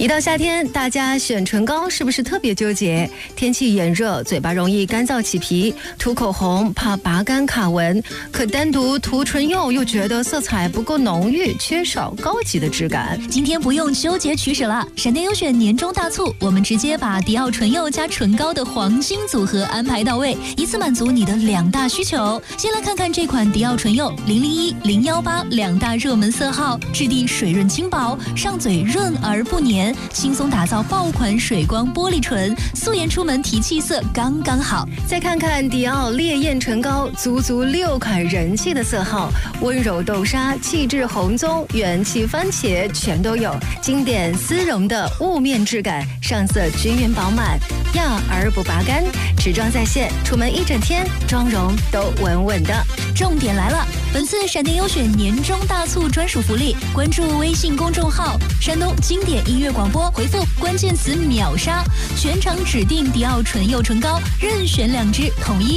一到夏天，大家选唇膏是不是特别纠结？天气炎热，嘴巴容易干燥起皮，涂口红怕拔干卡纹，可单独涂唇釉又觉得色彩不够浓郁，缺少高级的质感。 今天不用纠结取舍了，闪电优选年终大促，我们直接把迪奥唇釉加唇膏的黄金组合安排到位，一次满足你的2大需求。先来看看这款迪奥唇釉001、018两大热门色号，质地水润轻薄，上嘴润而不黏。轻松打造爆款水光玻璃唇，素颜出门提气色刚刚好。 再看看迪奥烈焰唇膏，足6款人气的色号，温柔豆沙、气质红棕、元气番茄全都有，经典丝绒的雾面质感，上色均匀饱满，压而不拔干，持妆在线，出门一整天，妆容都稳稳的。 重点来了，本次闪电优选年终大促专属福利，关注微信公众号山东经典音乐广播，回复关键词秒杀，全场指定迪奥唇釉唇膏，任选2支，统一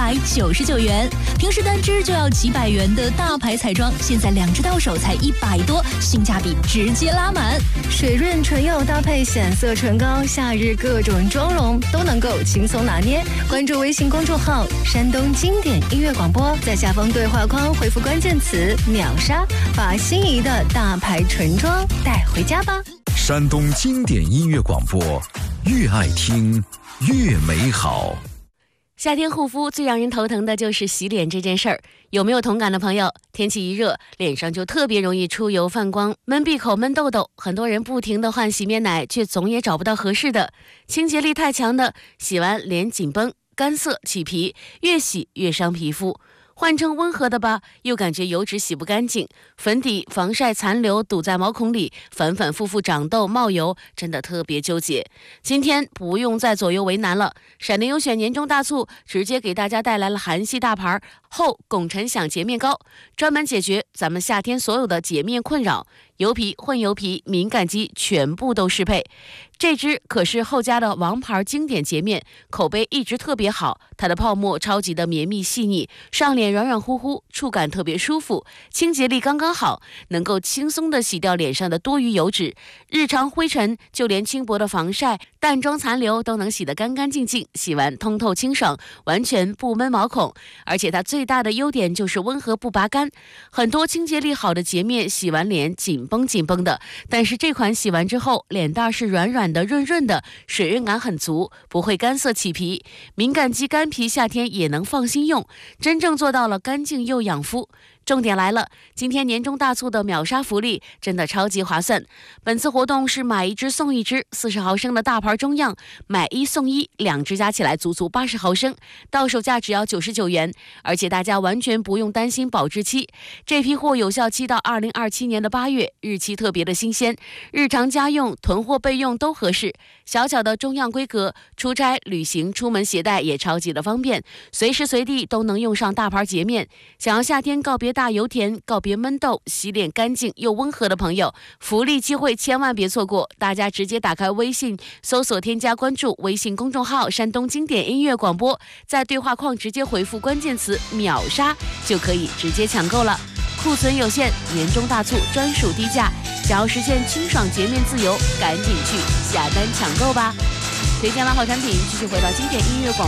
199元。平时单支就要几百元的大牌彩妆，现在2支到手才100多，性价比直接拉满。 水润唇釉搭配显色唇膏，夏日各种妆容都能够轻松拿捏。关注微信公众号山东经典音乐广播，在下方对话框回复关键词秒杀，把心仪的大牌唇妆带回家吧。 山东经典音乐广播，越爱听越美好。 夏天护肤最让人头疼的就是洗脸这件事儿，有没有同感的朋友？天气一热，脸上就特别容易出油泛光、闷闭口、闷痘痘，很多人不停地换洗面奶，却总也找不到合适的。清洁力太强的，洗完脸紧绷、干涩、起皮，越洗越伤皮肤。换成温和的吧，又感觉油脂洗不干净，粉底、防晒残留堵在毛孔里，反反复复长痘冒油，真的特别纠结。今天不用再左右为难了，闪电优选年终大促直接给大家带来了韩系大牌厚汞辰享洁面膏，专门解决咱们夏天所有的洁面困扰，油皮、混油皮、敏感肌全部都适配。这支可是后家的王牌经典洁面，口碑一直特别好，它的泡沫超级的绵密细腻，上脸软软乎乎，触感特别舒服，清洁力刚刚好，能够轻松的洗掉脸上的多余油脂，日常灰尘就连轻薄的防晒、淡妆残留都能洗得干干净净，洗完通透清爽，完全不闷毛孔。而且它最大的优点就是温和不拔干，很多清洁力好的洁面洗完脸紧绷紧绷的，但是这款洗完之后脸蛋是软软的润润的，水润感很足，不会干涩起皮，敏感肌干皮夏天也能放心用，真正做到了干净又养肤。重点来了，今天年终大促的秒杀福利真的超级划算。本次活动是买1支送1支40毫升的大牌中样，买1送1，2支加起来足足80毫升，到手价只要99元。而且大家完全不用担心保质期，这批货有效期到2027年的8月，日期特别的新鲜，日常家用、囤货备用都合适。小巧的中样规格，出差、旅行、出门携带也超级的方便，随时随地都能用上大牌洁面。想要夏天告别大油田，告别闷痘，洗脸干净又温和的朋友，福利机会千万别错过！大家直接打开微信，搜索添加关注微信公众号山东经典音乐广播，在对话框直接回复关键词秒杀，就可以直接抢购了。库存有限，年终大促专属低价，想要实现清爽洁面自由，赶紧去下单抢购吧！推荐了好产品，继续回到经典音乐广播。